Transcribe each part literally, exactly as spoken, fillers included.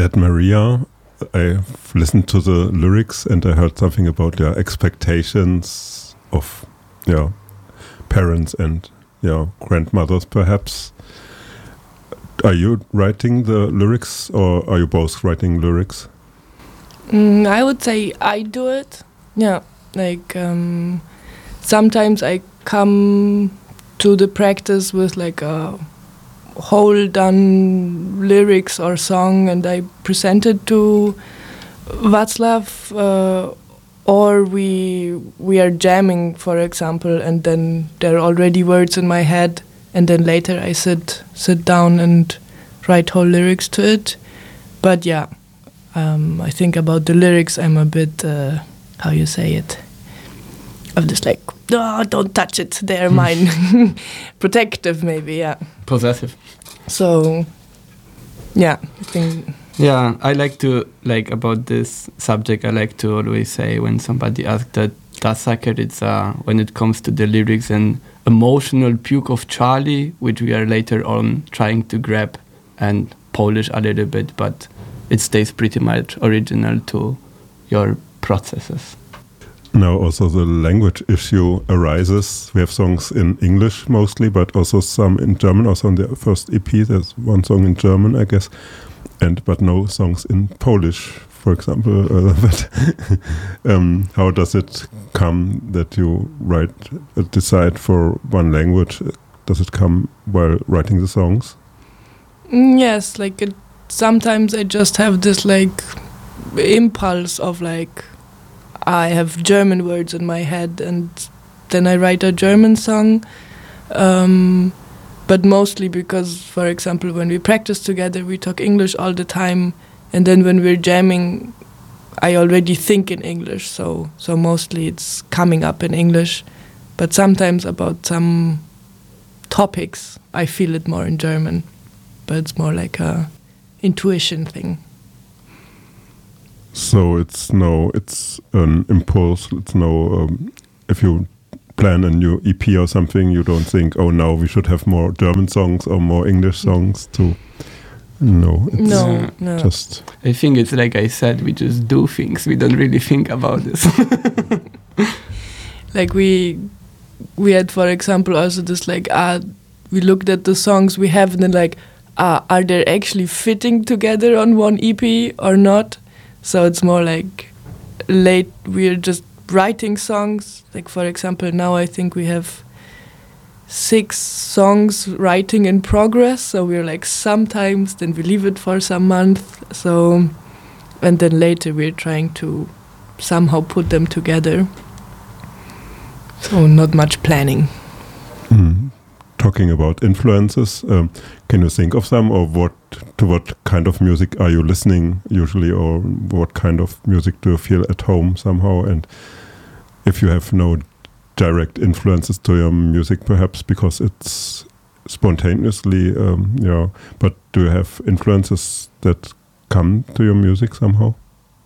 Dead Maria, I've listened to the lyrics and I heard something about their expectations of yeah, parents and yeah, grandmothers perhaps. Are you writing the lyrics or are you both writing lyrics? Mm, I would say I do it. Yeah, like um, sometimes I come to the practice with like a whole done lyrics or song and I present it to Václav, uh, or we we are jamming, for example, and then there are already words in my head, and then later I sit sit down and write whole lyrics to it. But yeah, um, I think about the lyrics I'm a bit, uh, how you say it, I'm just like, oh, don't touch it, they're mine. Protective maybe, yeah. Possessive. So, yeah, I think... Yeah, I like to, like, about this subject, I like to always say when somebody asks that Dasaker, it's, uh, when it comes to the lyrics, an emotional puke of Charlie, which we are later on trying to grab and polish a little bit, but it stays pretty much original to your processes. Now also the language issue arises. We have songs in English mostly, but also some in German. Also on the first E P, there's one song in German, I guess, and but no songs in Polish, for example. Uh, but um, how does it come that you write, uh, decide for one language? Does it come while writing the songs? Mm, yes, like it, sometimes I just have this like impulse of like, I have German words in my head and then I write a German song. Um, but mostly because, for example, when we practice together, we talk English all the time. And then when we're jamming, I already think in English. So, so mostly it's coming up in English. But sometimes about some topics, I feel it more in German. But it's more like a intuition thing. So it's no, it's an impulse. It's no, um, if you plan a new E P or something, you don't think, oh, now we should have more German songs or more English songs to. No, it's no, no. just. I think it's like I said, we just do things. We don't really think about this. Like we, we had, for example, also this like ah, we looked at the songs we have and then like ah, are they actually fitting together on one E P or not? So it's more like late, we're just writing songs. Like, for example, now I think we have six songs writing in progress. So we're like sometimes, then we leave it for some month. So, and then later we're trying to somehow put them together. So not much planning. Mm. Talking about influences, um, can you think of some, or what to what kind of music are you listening usually, or what kind of music do you feel at home somehow? And if you have no direct influences to your music, perhaps because it's spontaneously, um, yeah, but do you have influences that come to your music somehow?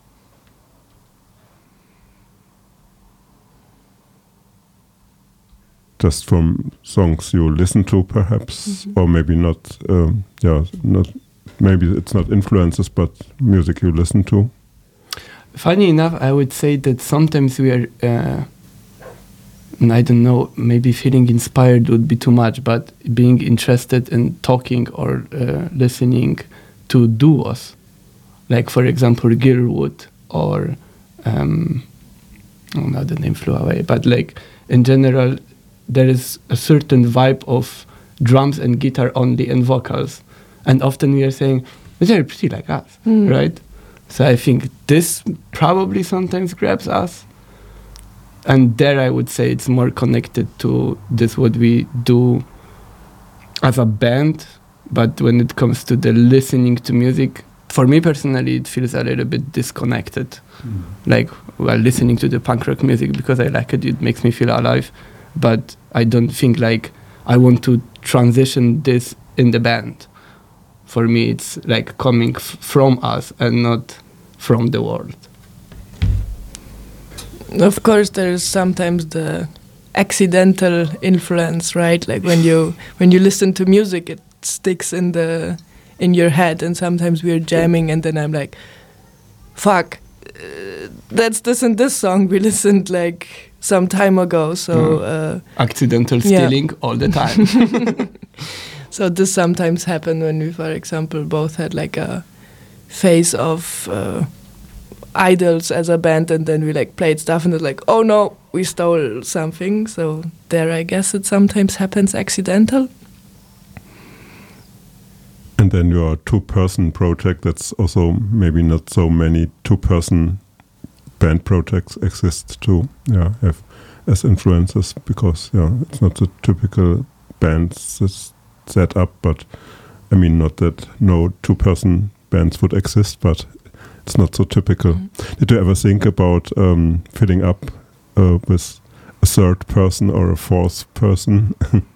Just from songs you listen to, perhaps, mm-hmm. or maybe not. Um, yeah, not maybe it's not influences, but music you listen to. Funny enough, I would say that sometimes we are. Uh, I don't know. Maybe feeling inspired would be too much, but being interested in talking or uh, listening to duos, like for example, Gilwood or um, oh, now the name flew away, but like in general. There is a certain vibe of drums and guitar only and vocals. And often we are saying, they're pretty like us, mm. right? So I think this probably sometimes grabs us. And there I would say it's more connected to this what we do as a band. But when it comes to the listening to music, for me personally, it feels a little bit disconnected. Mm. Like, well, listening to the punk rock music because I like it, it makes me feel alive. But I don't think like I want to transition this in the band. For me, it's like coming f- from us and not from the world. Of course, there is sometimes the accidental influence, right? Like when you when you listen to music, it sticks in the in your head, and sometimes we're jamming and then I'm like, fuck, uh, that's this and this song we listened like some time ago, so Mm. uh, Accidental Yeah. stealing all the time. so this sometimes happened when we, for example, both had like a phase of uh, idols as a band, and then we like played stuff and it's like, oh no, we stole something. So there, I guess it sometimes happens accidental. And then your two-person project, that's also maybe not so many two-person band projects exist to yeah, have as influences, because yeah, it's not the typical band s- set up, but I mean, not that no two-person bands would exist, but it's not so typical. Mm-hmm. Did you ever think about um, filling up uh, with a third person or a fourth person?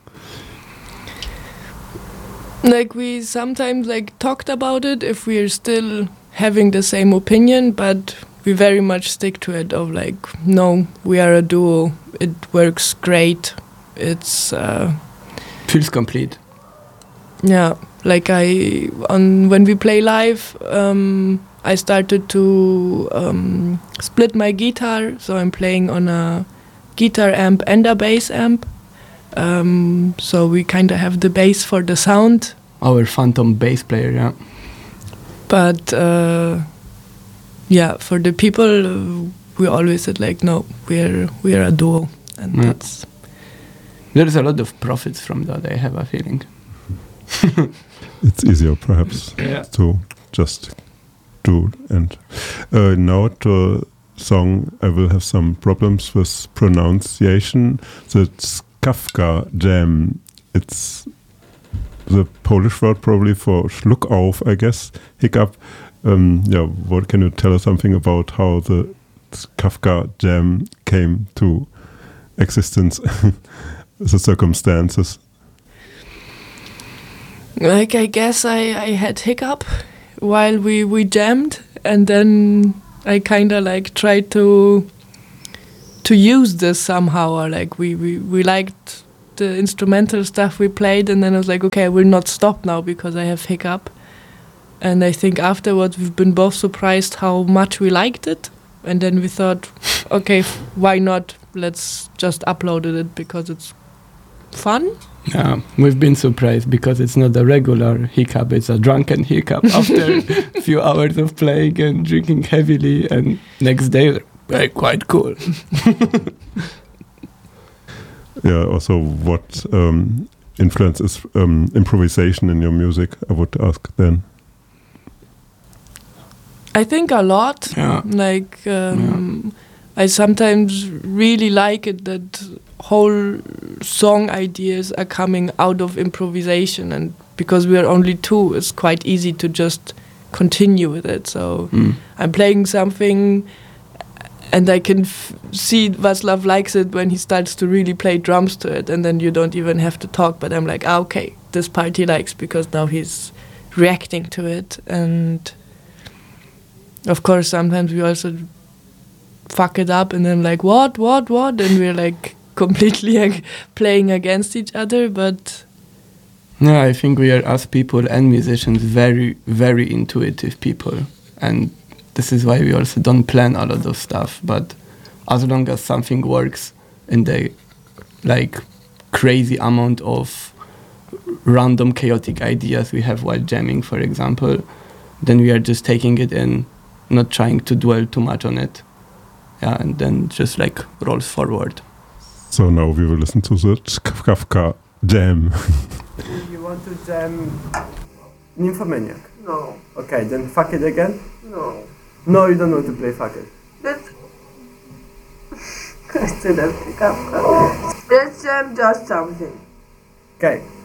Like we sometimes like talked about it if we're still having the same opinion, but we very much stick to it of like, no, we are a duo. It works great. It's uh, Feels complete. yeah, like I on when we play live, um, I started to um, split my guitar, so I'm playing on a guitar amp and a bass amp. Um, so we kind of have the bass for the sound, Our phantom bass player, yeah. but uh, yeah, for the people, uh, we always said like, no, we're we're a duo, and Yeah. that's There's a lot of profits from that, I have a feeling. It's easier, perhaps, Yeah. to just do. And uh, now to song, I will have some problems with pronunciation. The Kafka Jam. It's the Polish word probably for Schluck auf, I guess. Hiccup. Um, yeah, what can you tell us something about how the Kafka Jam came to existence? The circumstances. like I guess I, I had hiccup while we, we jammed, and then I kind of like tried to to use this somehow, or like we, we, we liked the instrumental stuff we played, and then I was like, okay, I will not stop now because I have hiccup. And I think afterwards we've been both surprised how much we liked it, and then we thought, okay, why not? Let's just upload it because it's fun. Yeah, we've been surprised because it's not a regular hiccup, it's a drunken hiccup after a few hours of playing and drinking heavily, and next day, hey, quite cool. Yeah, also what um, influences um, improvisation in your music, I would ask then. I think a lot. Yeah. Like um, I sometimes really like it that whole song ideas are coming out of improvisation, and because we are only two, it's quite easy to just continue with it. So Mm. I'm playing something, and I can f- see Václav likes it when he starts to really play drums to it, and then you don't even have to talk. But I'm like, ah, okay, this part he likes because now he's reacting to it. And of course, sometimes we also fuck it up, and then like, what, what, what, and we're like completely like, playing against each other. But Yeah, I think we are, as people and musicians, very, very intuitive people. And this is why we also don't plan a lot of stuff. But as long as something works in the like crazy amount of random chaotic ideas we have while jamming, for example, then we are just taking it in, not trying to dwell too much on it. Yeah, and then just like rolls forward. So now we will listen to the Kafka Jam. You want to jam Nymphomaniac? No, Okay, then fuck it again? no. No, you don't want to play fuck it. Let's. I still have to come. Let's jam just something. Okay,